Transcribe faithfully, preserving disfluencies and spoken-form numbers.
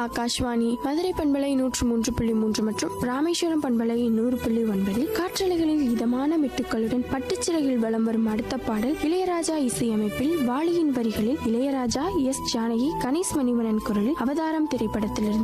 ஆகாஷ்வாணி மதுரை பண்பலை நூற்று மூன்று புள்ளி மூன்று மற்றும் ராமேஸ்வரம் பண்பலை நூறு புள்ளி ஒன்பதில் காற்றலைகளில் இதமான மெட்டுக்களுடன் பட்டுச்சிறையில் வலம் வரும் அடுத்த பாடல் இளையராஜா இசையமைப்பில் வாலியின் வரிகளில் இளையராஜா, எஸ் ஜானகி, கணேஷ் மணிவண்ணன் குரலில் அவதாரம் திரைப்படத்திலிருந்து